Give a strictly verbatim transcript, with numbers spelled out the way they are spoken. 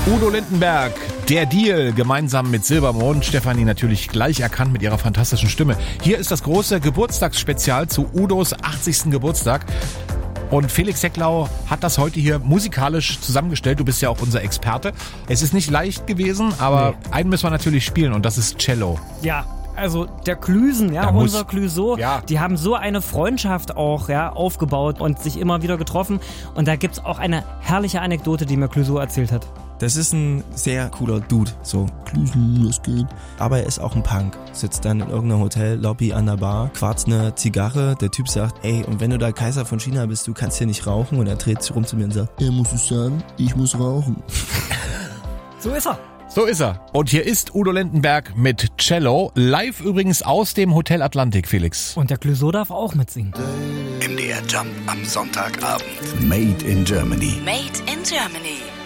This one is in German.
Udo Lindenberg, der Deal, gemeinsam mit Silbermond. Stefanie natürlich gleich erkannt mit ihrer fantastischen Stimme. Hier ist das große Geburtstagsspezial zu Udos achtzigsten Geburtstag. Und Felix Hecklau hat das heute hier musikalisch zusammengestellt. Du bist ja auch unser Experte. Es ist nicht leicht gewesen, aber nee. einen müssen wir natürlich spielen und das ist Cello. Ja. Also der Klüsen, ja, muss, unser Clüso, ja. die haben so eine Freundschaft auch ja, aufgebaut und sich immer wieder getroffen. Und da gibt's auch eine herrliche Anekdote, die mir Clüso erzählt hat. Das ist ein sehr cooler Dude, so, Klüsen, was geht? Aber er ist auch ein Punk, sitzt dann in irgendeiner Hotellobby an der Bar, quarzt eine Zigarre, der Typ sagt, ey, und wenn du da Kaiser von China bist, du kannst hier nicht rauchen. Und er dreht sich rum zu mir und sagt, er muss es sagen, ich muss rauchen. So ist er. So ist er. Und hier ist Udo Lindenberg mit Cello. Live übrigens aus dem Hotel Atlantik, Felix. Und der Clüso darf auch mitsingen. M D R Jump am Sonntagabend. Made in Germany. Made in Germany.